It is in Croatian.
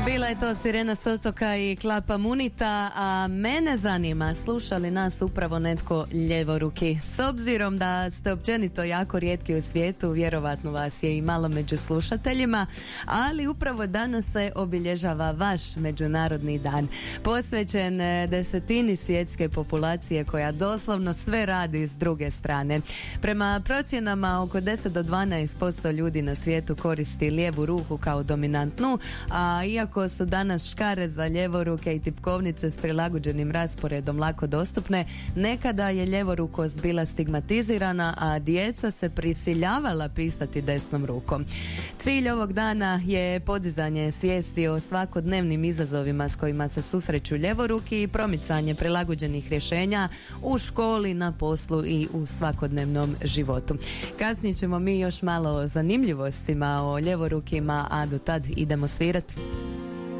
Bila je to Sirena s otoka i Klapa Munita, a mene zanima, sluša li nas upravo netko ljevoruki? S obzirom da ste općenito jako rijetki u svijetu, vjerovatno vas je i malo među slušateljima, ali upravo danas se obilježava vaš Međunarodni dan, posvećen desetini svjetske populacije koja doslovno sve radi s druge strane. Prema procjenama oko 10 do 12% ljudi na svijetu koristi lijevu ruku kao dominantnu, a iako su danas škare za ljevoruke i tipkovnice s prilagođenim rasporedom lako dostupne, nekada je ljevorukost bila stigmatizirana, a djeca se prisiljavala pisati desnom rukom. Cilj ovog dana je podizanje svijesti o svakodnevnim izazovima s kojima se susreću ljevoruki i promicanje prilagođenih rješenja u školi, na poslu i u svakodnevnom životu. Kasnije ćemo mi još malo o zanimljivostima o ljevorukima, a do tad idemo svirati.